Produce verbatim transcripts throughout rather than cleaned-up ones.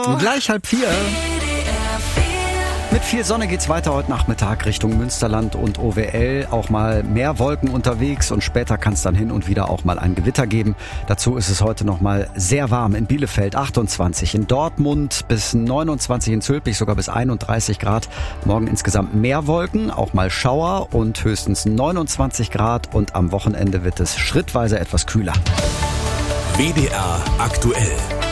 Gleich halb vier. Mit viel Sonne geht's weiter heute Nachmittag Richtung Münsterland und O W L. Auch mal mehr Wolken unterwegs und später kann es dann hin und wieder auch mal ein Gewitter geben. Dazu ist es heute noch mal sehr warm. In Bielefeld achtundzwanzig, in Dortmund bis neunundzwanzig, in Zülpich sogar bis einunddreißig Grad. Morgen insgesamt mehr Wolken, auch mal Schauer und höchstens neunundzwanzig Grad. Und am Wochenende wird es schrittweise etwas kühler. W D R aktuell.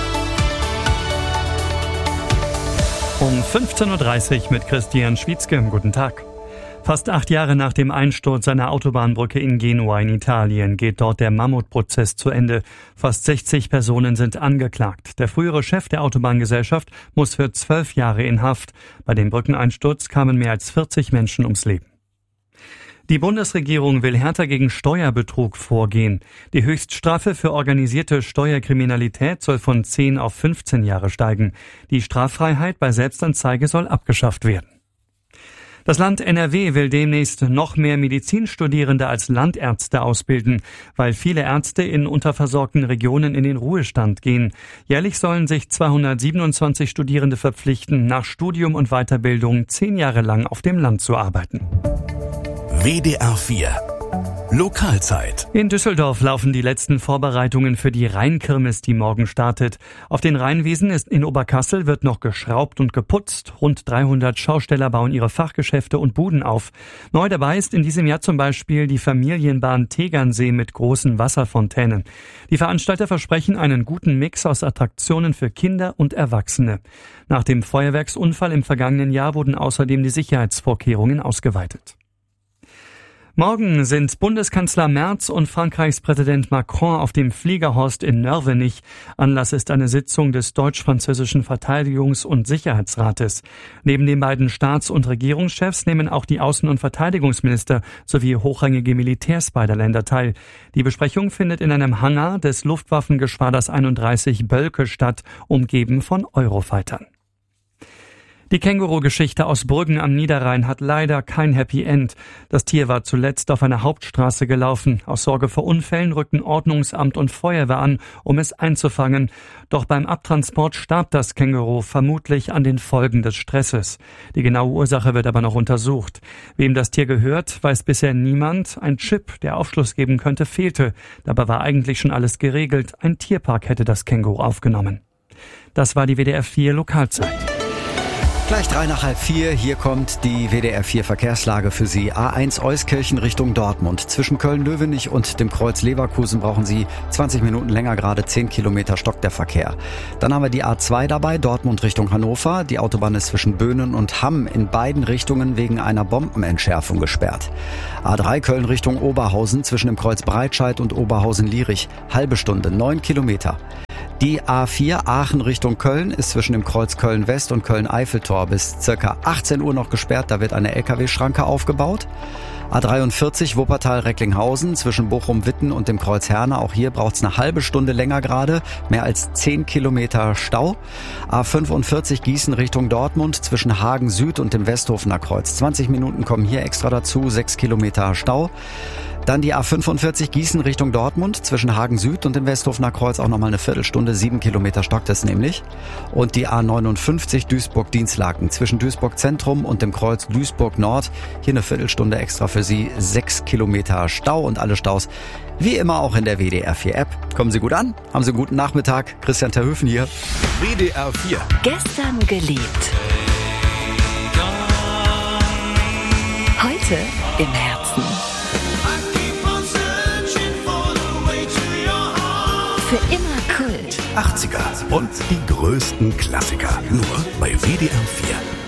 Um fünfzehn Uhr dreißig mit Christian Schwietzke. Guten Tag. Fast acht Jahre nach dem Einsturz einer Autobahnbrücke in Genua in Italien geht dort der Mammutprozess zu Ende. Fast sechzig Personen sind angeklagt. Der frühere Chef der Autobahngesellschaft muss für zwölf Jahre in Haft. Bei dem Brückeneinsturz kamen mehr als vierzig Menschen ums Leben. Die Bundesregierung will härter gegen Steuerbetrug vorgehen. Die Höchststrafe für organisierte Steuerkriminalität soll von zehn auf fünfzehn Jahre steigen. Die Straffreiheit bei Selbstanzeige soll abgeschafft werden. Das Land N R W will demnächst noch mehr Medizinstudierende als Landärzte ausbilden, weil viele Ärzte in unterversorgten Regionen in den Ruhestand gehen. Jährlich sollen sich zweihundertsiebenundzwanzig Studierende verpflichten, nach Studium und Weiterbildung zehn Jahre lang auf dem Land zu arbeiten. W D R vier Lokalzeit. In Düsseldorf laufen die letzten Vorbereitungen für die Rheinkirmes, die morgen startet. Auf den Rheinwiesen ist in Oberkassel wird noch geschraubt und geputzt. Rund dreihundert Schausteller bauen ihre Fachgeschäfte und Buden auf. Neu dabei ist in diesem Jahr zum Beispiel die Familienbahn Tegernsee mit großen Wasserfontänen. Die Veranstalter versprechen einen guten Mix aus Attraktionen für Kinder und Erwachsene. Nach dem Feuerwerksunfall im vergangenen Jahr wurden außerdem die Sicherheitsvorkehrungen ausgeweitet. Morgen sind Bundeskanzler Merz und Frankreichs Präsident Macron auf dem Fliegerhorst in Nörvenich. Anlass ist eine Sitzung des deutsch-französischen Verteidigungs- und Sicherheitsrates. Neben den beiden Staats- und Regierungschefs nehmen auch die Außen- und Verteidigungsminister sowie hochrangige Militärs beider Länder teil. Die Besprechung findet in einem Hangar des Luftwaffengeschwaders einunddreißig Bölke statt, umgeben von Eurofightern. Die Känguru-Geschichte aus Brüggen am Niederrhein hat leider kein Happy End. Das Tier war zuletzt auf einer Hauptstraße gelaufen. Aus Sorge vor Unfällen rückten Ordnungsamt und Feuerwehr an, um es einzufangen. Doch beim Abtransport starb das Känguru, vermutlich an den Folgen des Stresses. Die genaue Ursache wird aber noch untersucht. Wem das Tier gehört, weiß bisher niemand. Ein Chip, der Aufschluss geben könnte, fehlte. Dabei war eigentlich schon alles geregelt. Ein Tierpark hätte das Känguru aufgenommen. Das war die W D R vier Lokalzeit. Gleich drei nach halb vier, hier kommt die W D R vier Verkehrslage für Sie. A eins Euskirchen Richtung Dortmund. Zwischen Köln-Löwenich und dem Kreuz Leverkusen brauchen Sie zwanzig Minuten länger, gerade zehn Kilometer stockt der Verkehr. Dann haben wir die A zwei dabei, Dortmund Richtung Hannover. Die Autobahn ist zwischen Böhnen und Hamm in beiden Richtungen wegen einer Bombenentschärfung gesperrt. A drei Köln Richtung Oberhausen zwischen dem Kreuz Breitscheid und Oberhausen-Lierich. Halbe Stunde, neun Kilometer. Die A vier Aachen Richtung Köln ist zwischen dem Kreuz Köln-West und Köln-Eiffeltor bis circa achtzehn Uhr noch gesperrt. Da wird eine L K W-Schranke aufgebaut. A dreiundvierzig Wuppertal-Recklinghausen zwischen Bochum-Witten und dem Kreuz Herne. Auch hier braucht es eine halbe Stunde länger gerade. Mehr als zehn Kilometer Stau. A fünfundvierzig Gießen Richtung Dortmund zwischen Hagen Süd und dem Westhofener Kreuz. zwanzig Minuten kommen hier extra dazu. sechs Kilometer Stau. Dann die A fünfundvierzig Gießen Richtung Dortmund zwischen Hagen Süd und dem Westhofener Kreuz auch nochmal eine Viertelstunde, sieben Kilometer stockt es nämlich. Und die A neunundfünfzig Duisburg-Dienstlaken zwischen Duisburg Zentrum und dem Kreuz Duisburg Nord. Hier eine Viertelstunde extra für Sie, sechs Kilometer Stau und alle Staus wie immer auch in der W D R vier App. Kommen Sie gut an, haben Sie einen guten Nachmittag. Christian Terhöfen hier. W D R vier. Gestern geliebt. Heute im Herzen. Für immer Kult. achtziger und die größten Klassiker. Nur bei W D R vier.